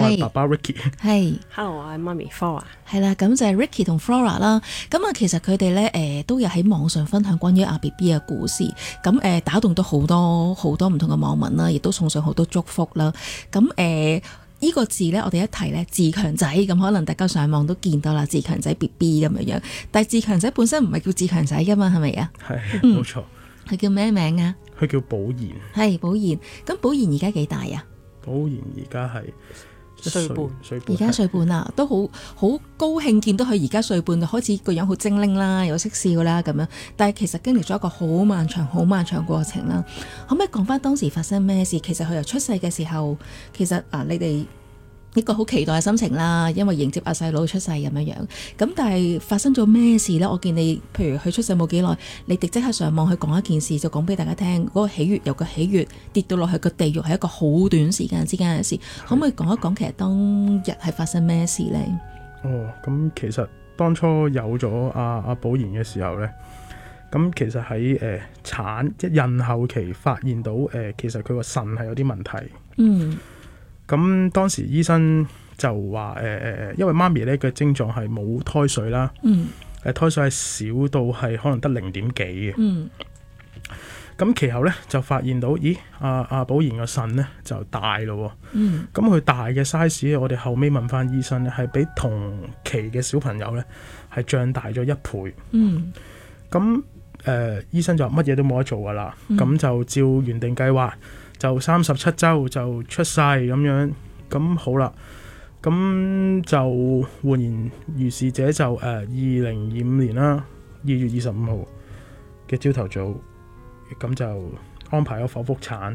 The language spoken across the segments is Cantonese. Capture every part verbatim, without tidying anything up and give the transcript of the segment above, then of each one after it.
係爸爸 Ricky。 係 Hello，我係媽咪 Flora。 係啦，咁就係 Ricky 同 Flora 啦。咁啊，其實佢哋咧誒都有喺網上分享關於阿 B B 嘅故事，咁誒、呃、打動到好多好多唔同嘅網民啦，亦都送上好多祝福啦。咁誒。呃呢個字呢，我哋一提呢，自強仔，咁可能大家上網都見到啦，自強仔 B B 咁樣樣。但係自強仔本身唔係叫自強仔噶嘛，係咪啊？ 係，冇錯。 佢叫咩名啊？ 佢叫寶賢。 係寶賢。咁寶賢而家幾大啊？ 寶賢而家係歲半，歲半。 而家歲半啦，都好好高興見到佢而家歲半，開始個樣好精靈啦，又識笑啦咁樣。但係其實經歷咗一個好漫長、好漫長過程啦。可唔可以講翻當時發生咩事？其實佢由出世嘅時候，其實啊，你哋一個好期待嘅心情啦，因為迎接阿細佬出世咁樣樣。咁但係發生咗咩事呢？我見你，譬如佢出世冇幾耐，你哋即刻上網去講一件事，就講俾大家聽。嗰、那個喜悅由個喜悅跌到落去個地獄，係一個好短時間之間嘅事。可唔可以講一講其實當日係發生咩事呢？ 哦，咁其實當初有咗阿阿寶賢嘅時候呢，咁其實喺誒、呃、產即係孕後期發現到誒、呃，其實佢個腎係有啲問題。 嗯。 咁當時醫生就話誒誒，因為媽咪咧嘅症狀係冇胎水啦， 嗯， 誒胎水係少到係可能得零點幾嘅， 嗯， 咁其後咧就發現到，咦，阿阿寶賢個腎咧就大咯， 嗯， 咁佢大嘅 size， 我哋後尾問翻醫生咧，係比同期嘅小朋友咧係脹大咗一倍， 嗯， 咁誒、呃、醫生就話乜嘢都冇得做噶啦，咁、嗯、就照原定計劃。就三十七週就出世咁樣，咁好啦，咁就換言如是者就誒二零二五年啦，二月二十五號嘅朝頭早，咁就安排咗剖腹產。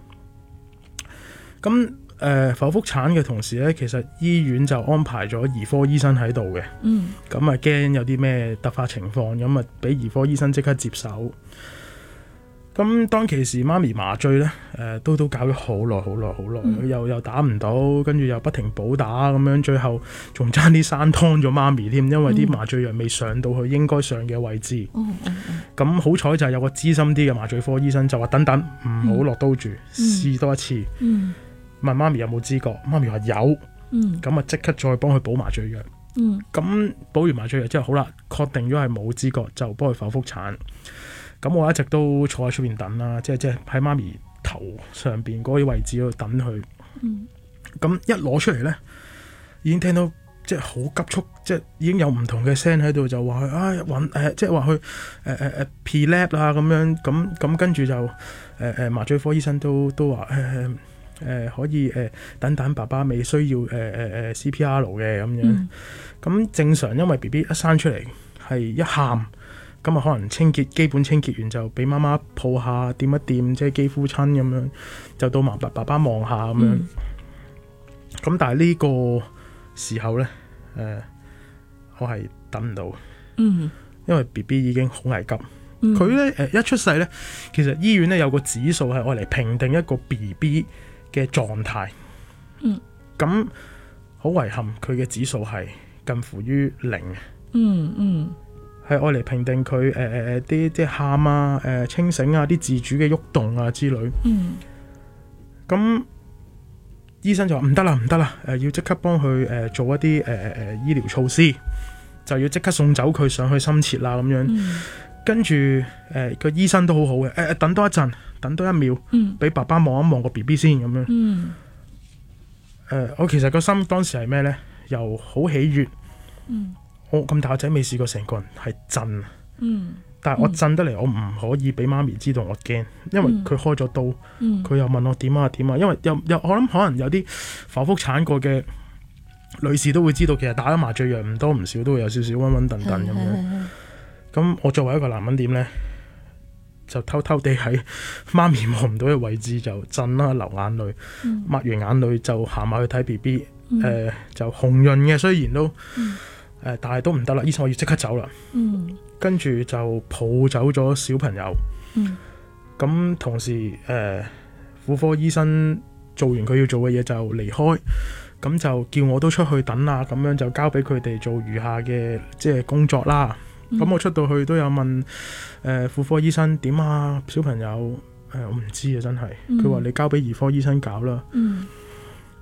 咁誒、呃、剖腹產嘅同時咧，其實醫院就安排咗兒科醫生喺度嘅， 嗯，咁啊驚有啲咩突發情況，咁啊俾兒科醫生即刻接手。咁當其時媽咪麻醉咧，誒、呃、都都搞咗好耐好耐好耐，嗯、又又打唔到，跟住又不停補打咁樣，最後仲爭啲生湯咗媽咪添，因為啲麻醉藥未上到去應該上嘅位置。咁、嗯嗯嗯、好彩就係有個資深啲嘅麻醉科醫生就話等等，唔好落刀住，試、嗯、多一次。嗯、問媽咪有冇知覺，媽咪話有。咁啊即刻再幫佢補麻醉藥。咁、嗯、補完麻醉藥之後好啦，確定咗係冇知覺，就幫佢剖腹產。咁我一直都坐喺出邊等啦，即係即係喺媽咪頭上邊嗰啲位置度等佢。咁、嗯、一攞出嚟咧，已經聽到即係好急促，即係已經有唔同嘅聲喺度，就話佢啊揾誒，即係話佢誒誒誒 P-lap 啦咁樣。咁咁跟住就誒誒、呃、麻醉科醫生都都話誒誒可以誒、呃、等等，爸爸未需要誒誒誒 C P R 嘅咁樣。咁、嗯、正常，因為 B B 一生出嚟係一喊。咁啊，可能清潔基本清潔完就俾媽媽抱下掂一掂，即係肌膚親咁樣，就到媽爸爸爸望下咁樣。咁、嗯、但係呢個時候咧，誒、呃，我係等唔到，嗯，因為 B B 已經好危急。佢咧誒一出世咧，其實醫院咧有個指數係愛嚟評定一個 B B 嘅狀態。嗯，咁好遺憾，佢嘅指數係近乎於零。嗯嗯。係愛嚟評定佢誒誒誒啲即係喊啊、誒、呃、清醒啊、啲自主嘅喐動啊之類。嗯。咁醫生就話唔得啦，唔得啦，誒、呃、要即刻幫佢誒做一啲誒誒誒醫療措施，就要即刻送走佢上去深切啦咁樣。嗯、跟住誒個醫生都好好嘅，誒、呃、等多一陣，等多一秒，嗯，俾爸爸望一望個 B B 先咁樣。嗯。誒、呃，我其實個心當時係咩咧？又好喜悅。嗯。我咁大個仔未試過成個人係震，嗯，但係我震得嚟，我唔可以俾媽咪知道我驚，因為佢開咗刀，佢、嗯、又問我點啊點啊，因為又又我諗可能有啲剖腹產過嘅女士都會知道，其實打咗麻醉藥唔多唔少都會有少少溫溫頓頓咁樣。咁我作為一個男人點咧，就偷偷地喺媽咪望唔到嘅位置就震啦，流眼淚，嗯、抹完眼淚就行埋去睇 B B，誒就紅潤嘅，雖然都。嗯誒，但係都唔得啦！醫生我要即刻走啦。嗯，跟住就抱走咗小朋友。嗯，咁同時誒，婦、呃、科醫生做完佢要做嘅嘢就離開，咁就叫我都出去等啦。咁樣就交俾佢哋做餘下嘅即係工作啦。咁、嗯、我出到去都有問誒婦、呃、科醫生點啊，小朋友誒、呃、我唔知啊，真係。佢話、嗯、你交俾兒科醫生搞啦。嗯，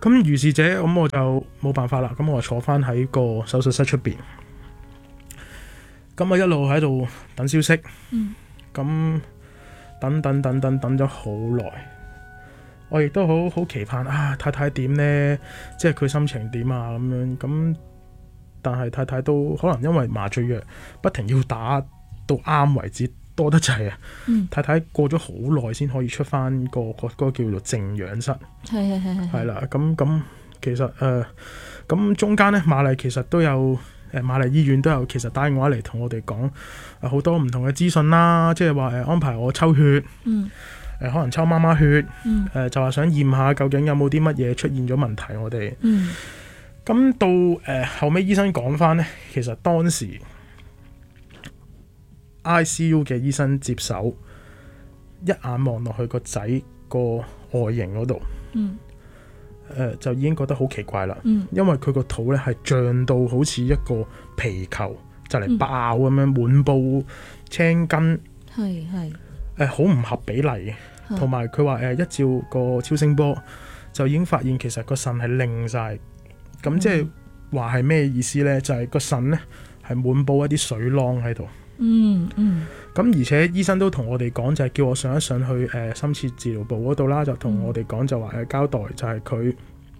咁如是者，咁我就冇辦法啦。咁我就坐翻喺個手術室出邊，咁我一路喺度等消息。 嗯。 咁等等等等等咗好耐，我亦都好好期盼啊！太太點呢？即係佢心情點啊？咁樣咁，但係太太都可能因為麻醉藥不停要打到啱為止，多得滯啊！ 嗯、 太太過咗好耐先可以出翻、嗰個、嗰個叫做靜養室。 係係係係。 係啦，咁咁其實誒，咁、呃、中間咧瑪麗其實都有。誒瑪麗醫院都有其實打電話嚟同我哋講好、呃、多唔同嘅資訊啦，即係話誒安排我抽血， 嗯呃、可能抽媽媽血， 嗯呃、就話想驗下究竟有冇啲乜嘢出現咗問題我哋。 嗯咁到誒、呃、後尾醫生講翻呢，其實當時 I C U 嘅醫生接手，一眼望落去個仔個外形嗰度。 嗯呃、就已經覺得好奇怪啦、 嗯， 因為佢個肚咧係脹到好似一個皮球就嚟爆咁樣，滿、嗯、布青筋， 係係誒好唔合比例嘅，同埋佢話誒一照個超聲波就已經發現其實個腎係擰晒，咁即係話係咩意思咧？就係、是、個腎咧係滿布一啲水囊喺度。 嗯嗯， 咁而且醫生都同我哋講，就係叫我上一上去誒、呃、深切治療部嗰度啦，就同我哋講就話誒、呃、交代就係佢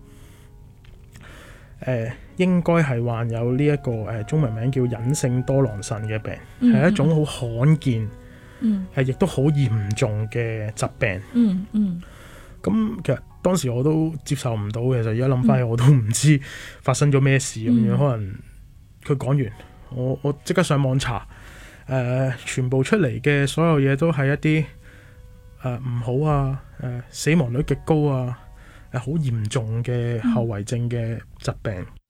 誒應該係患有呢、這、一個誒、呃、中文名叫隱性多囊腎嘅病，係、嗯、一種好罕見，嗯，係亦都好嚴重嘅疾病， 嗯嗯。 咁其實當時我都接受唔到嘅，其實而家諗翻起我都唔知發生咗咩事咁樣、嗯，可能佢講完，我我即刻上網查。誒、呃，全部出嚟嘅所有嘢都係一啲誒唔好啊，誒、呃、死亡率極高啊，誒好嚴重嘅後遺症嘅疾病。